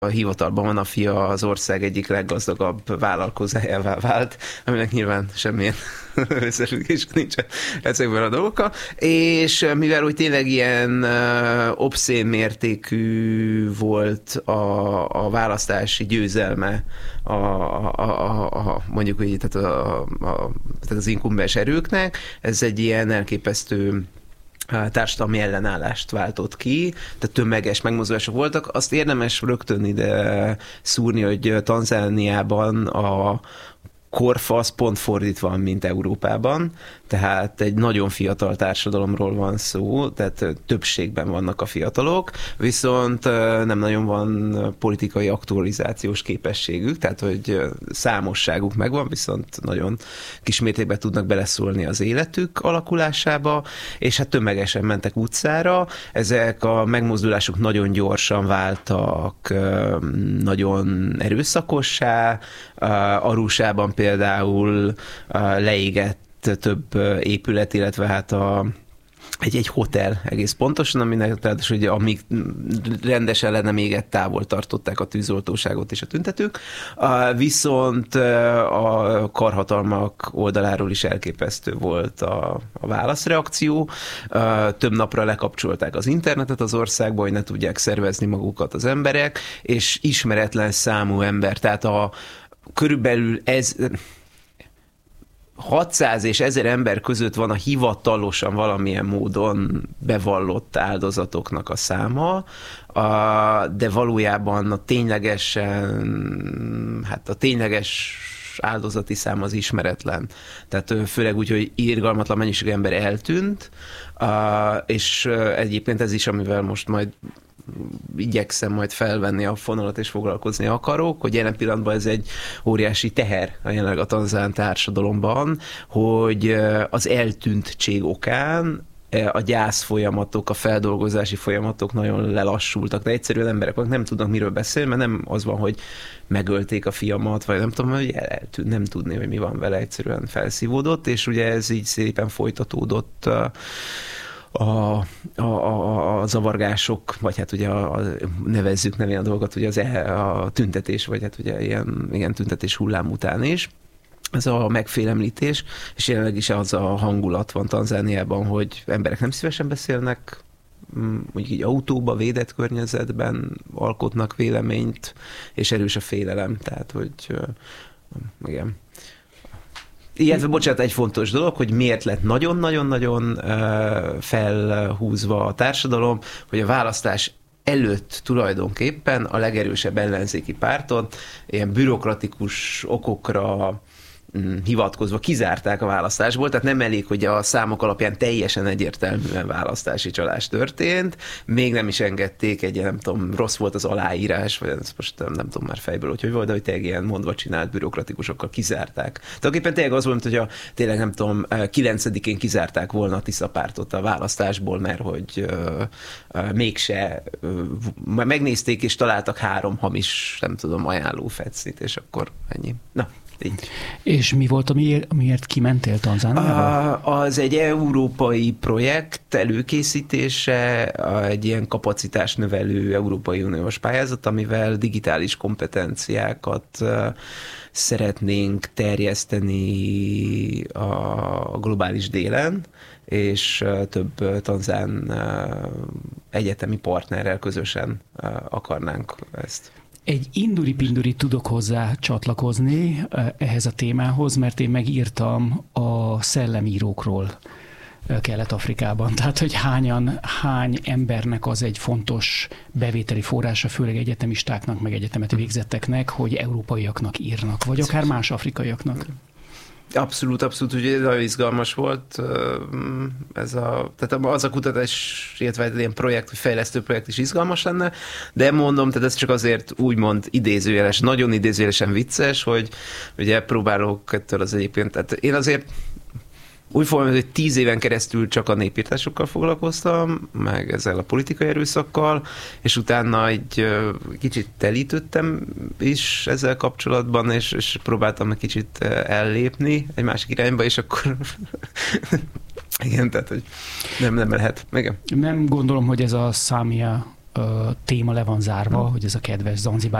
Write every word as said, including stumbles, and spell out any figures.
a hivatalban van a fia, az ország egyik leggazdagabb vállalkozójává vált, aminek nyilván semmilyen összefüggés nincs ezekben a dolgokkal, és mivel úgy tényleg ilyen uh, obszén mértékű volt a, a választási győzelme a, a, a, a, mondjuk úgy, tehát, a, a, tehát az inkumbens erőknek, ez egy ilyen elképesztő társadalmi ellenállást váltott ki, tehát tömeges megmozdulások voltak. Azt érdemes rögtön ide szúrni, hogy Tanzániában a korfasz pont fordítva van, mint Európában, tehát egy nagyon fiatal társadalomról van szó, tehát többségben vannak a fiatalok, viszont nem nagyon van politikai aktualizációs képességük, tehát hogy számosságuk megvan, viszont nagyon kismértékben tudnak beleszólni az életük alakulásába, és hát tömegesen mentek utcára. Ezek a megmozdulások nagyon gyorsan váltak, nagyon erőszakossá. Arusában például leégett több épület, illetve hát a egy, egy hotel egész pontosan, aminek tehát, hogy amíg rendesen le nem égett, távol tartották a tűzoltóságot és a tüntetők, viszont a karhatalmak oldaláról is elképesztő volt a, a válaszreakció. Több napra lekapcsolták az internetet az országba, hogy ne tudják szervezni magukat az emberek, és ismeretlen számú ember, tehát a körülbelül ez hatszáz és ezer ember között van a hivatalosan valamilyen módon bevallott áldozatoknak a száma, de valójában a ténylegesen, hát a tényleges áldozati szám az ismeretlen. Tehát főleg úgy, hogy irgalmatlan mennyiség ember eltűnt, és egyébként ez is, amivel most majd igyekszem majd felvenni a fonalat és foglalkozni akarok, hogy jelen pillanatban ez egy óriási teher a jelenleg a tanzán társadalomban, hogy az eltűntség okán a gyász folyamatok, a feldolgozási folyamatok nagyon lelassultak, de egyszerűen emberek nem tudnak miről beszélni, mert nem az van, hogy megölték a fiamat, vagy nem tudom, hogy eltűnt, nem tudni, hogy mi van vele, egyszerűen felszívódott, és ugye ez így szépen folytatódott A, a, a, a zavargások, vagy hát ugye a, a, nevezzük nevén a dolgot, ugye az e, a tüntetés, vagy hát ugye ilyen, ilyen tüntetés hullám után is. Ez a megfélemlítés, és jelenleg is az a hangulat van Tanzániában, hogy emberek nem szívesen beszélnek, mondjuk így autóba, védett környezetben alkotnak véleményt, és erős a félelem, tehát hogy igen. Illetve, bocsánat, egy fontos dolog, hogy miért lett nagyon-nagyon-nagyon felhúzva a társadalom, hogy a választás előtt tulajdonképpen a legerősebb ellenzéki párton ilyen bürokratikus okokra hivatkozva kizárták a választásból, tehát nem elég, hogy a számok alapján teljesen egyértelműen választási csalás történt, még nem is engedték egy, nem tudom, rossz volt az aláírás, vagy ezt most nem, nem tudom már fejből, hogy hogy volt, de hogy tényleg ilyen mondva csinált bürokratikusokkal kizárták. Tulajdonképpen tényleg az volt, hogy a, tényleg nem tudom, kilencedikén kizárták volna a Tisza pártot a választásból, mert hogy uh, uh, mégse uh, megnézték és találtak három hamis, nem tudom, ajánló fecit, és akkor ennyi. Na. Így. És mi volt, amiért, amiért kimentél Tanzániába? Az egy európai projekt előkészítése, egy ilyen kapacitásnövelő Európai Uniós pályázat, amivel digitális kompetenciákat szeretnénk terjeszteni a globális délen, és több tanzán egyetemi partnerrel közösen akarnánk ezt. Egy induri-pinduri tudok hozzá csatlakozni ehhez a témához, mert én megírtam a szellemírókról Kelet-Afrikában. Tehát, hogy hányan, hány embernek az egy fontos bevételi forrása, főleg egyetemistáknak, meg egyetemet végzetteknek, hogy európaiaknak írnak, vagy akár más afrikaiaknak. Abszolút, abszolút, ugye nagyon izgalmas volt ez a, tehát az a kutatás, illetve ilyen projekt, vagy fejlesztő projekt is izgalmas lenne, de mondom, tehát ez csak azért úgymond idézőjeles, nagyon idézőjelesen vicces, hogy ugye próbálok ettől az egyébként, tehát én azért úgy fogom, hogy tíz éven keresztül csak a népírtásokkal foglalkoztam, meg ezzel a politikai erőszakkal, és utána egy kicsit telítődtem is ezzel kapcsolatban, és, és próbáltam egy kicsit ellépni egy másik irányba, és akkor igen, tehát hogy nem, nem lehet. Igen. Nem gondolom, hogy ez a Számia téma le van zárva, hogy ez a kedves Zanzibár